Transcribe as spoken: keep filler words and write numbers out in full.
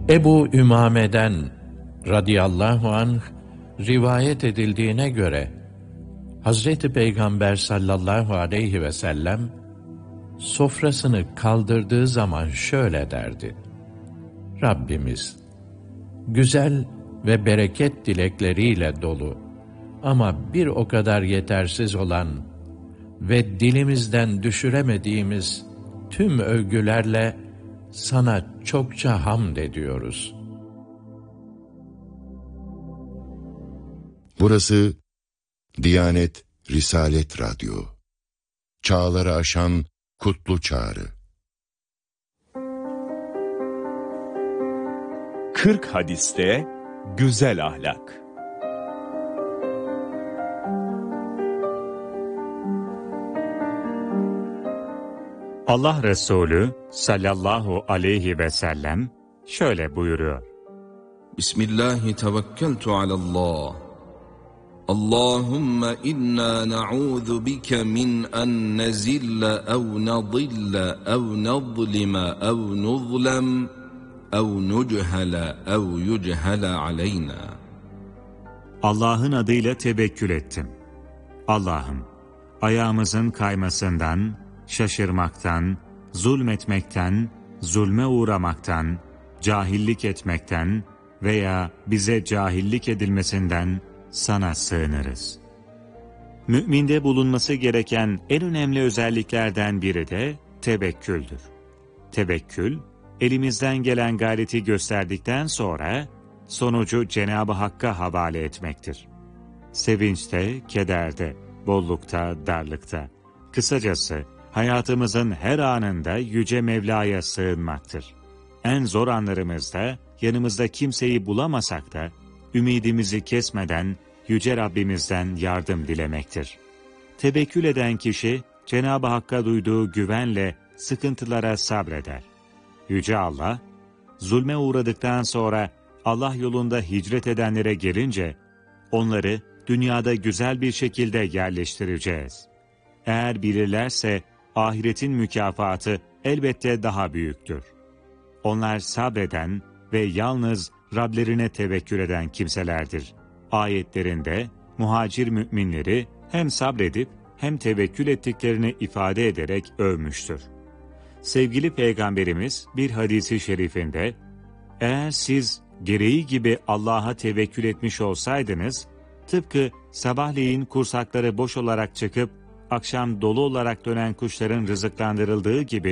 Ebu Ümame'den radıyallahu anh rivayet edildiğine göre Hazreti Peygamber sallallahu aleyhi ve sellem sofrasını kaldırdığı zaman şöyle derdi: Rabbimiz, güzel ve bereket dilekleriyle dolu ama bir o kadar yetersiz olan ve dilimizden düşüremediğimiz tüm övgülerle sana çokça hamd ediyoruz. Burası Diyanet Risalet Radyo. Çağları aşan kutlu çağrı. kırk hadiste güzel ahlak. Allah Resulü sallallahu aleyhi ve sellem şöyle buyuruyor: Bismillahi tevekkeltu alallah. Allahümme inna na'udhu bike min en nezille ev nadille ev nadlime ev nuzlem ev nuchele ev yuchele aleyna. Allah'ın adıyla tevekkül ettim. Allah'ım, ayağımızın kaymasından, şaşırmaktan, zulmetmekten, zulme uğramaktan, cahillik etmekten veya bize cahillik edilmesinden sana sığınırız. Müminde bulunması gereken en önemli özelliklerden biri de tevekküldür. Tevekkül, elimizden gelen gayreti gösterdikten sonra sonucu Cenab-ı Hakk'a havale etmektir. Sevinçte, kederde, bollukta, darlıkta, kısacası hayatımızın her anında Yüce Mevla'ya sığınmaktır. En zor anlarımızda yanımızda kimseyi bulamasak da ümidimizi kesmeden Yüce Rabbimizden yardım dilemektir. Tevekkül eden kişi Cenab-ı Hakk'a duyduğu güvenle sıkıntılara sabreder. Yüce Allah, zulme uğradıktan sonra Allah yolunda hicret edenlere gelince onları dünyada güzel bir şekilde yerleştireceğiz. Eğer bilirlerse ahiretin mükafatı elbette daha büyüktür. Onlar sabreden ve yalnız Rablerine tevekkül eden kimselerdir. Ayetlerinde muhacir müminleri hem sabredip hem tevekkül ettiklerini ifade ederek övmüştür. Sevgili Peygamberimiz bir hadisi şerifinde, eğer siz gereği gibi Allah'a tevekkül etmiş olsaydınız, tıpkı sabahleyin kursakları boş olarak çıkıp akşam dolu olarak dönen kuşların rızıklandırıldığı gibi